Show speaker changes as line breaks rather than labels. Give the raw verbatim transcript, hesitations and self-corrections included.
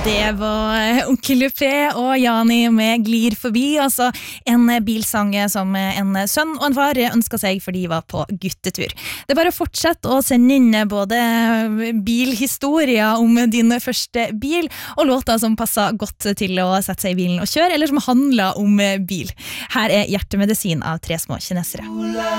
Det var Onkel Lupé og Jani med Glir forbi, altså en bilsang som en sønn og en far ønsket seg fordi de var på guttetur. Det er bare å fortsette å sende inn både bilhistorier om din første bil og låter som passer godt til å sette seg i bilen og kjøre, eller som handler om bil. Her er Hjertemedisin av Tre små kinesere.